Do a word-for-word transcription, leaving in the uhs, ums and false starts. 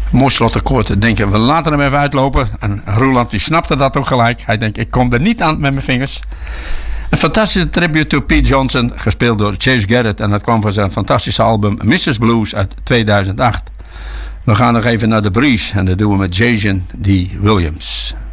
Mooi slotakkoord. Denken we laten hem even uitlopen. En Roeland die snapte dat ook gelijk. Hij denkt, ik kom er niet aan met mijn vingers. Een fantastische tribute to Pete Johnson, gespeeld door Chase Garrett. En dat kwam van zijn fantastische album missus Blues uit tweeduizend acht. We gaan nog even naar de Breeze en dat doen we met Jason D. Williams.